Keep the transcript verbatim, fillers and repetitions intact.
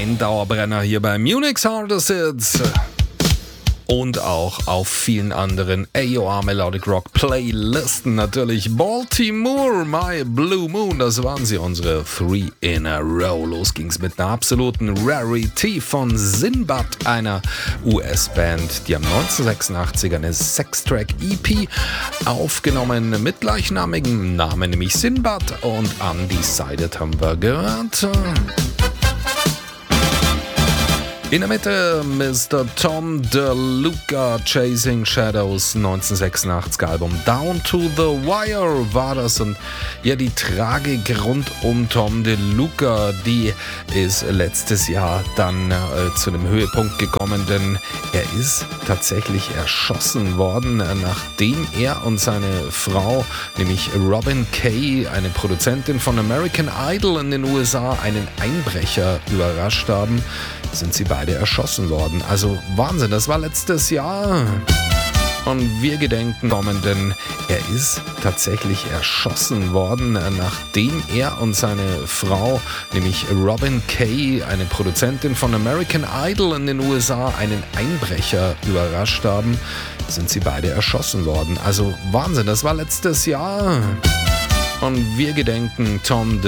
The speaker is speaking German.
ein Dauerbrenner hier bei Munich's Hardest Hits und auch auf vielen anderen A O R Melodic Rock Playlisten. Natürlich Baltimore, My Blue Moon, das waren sie, unsere Three in a Row. Los ging's mit einer absoluten Rarity von Sinbad, einer U S-Band, die am neunzehnhundertsechsundachtzig eine Sextrack-E P aufgenommen mit gleichnamigem Namen, nämlich Sinbad, und Undecided haben wir gehört. In der Mitte Mister Tom DeLuca, Chasing Shadows, neunzehnhundertsechsundachtzig Album Down to the Wire war das. Und ja, die Tragik rund um Tom DeLuca, die ist letztes Jahr dann äh, zu einem Höhepunkt gekommen, denn er ist tatsächlich erschossen worden, nachdem er und seine Frau, nämlich Robin Kay, eine Produzentin von American Idol in den U S A, einen Einbrecher überrascht haben. Sind sie beide erschossen worden. Also Wahnsinn, das war letztes Jahr. Und wir gedenken kommen, denn er ist tatsächlich erschossen worden, nachdem er und seine Frau, nämlich Robin Kay, eine Produzentin von American Idol in den U S A, einen Einbrecher überrascht haben. Sind sie beide erschossen worden. Also Wahnsinn, das war letztes Jahr. Und wir gedenken Tom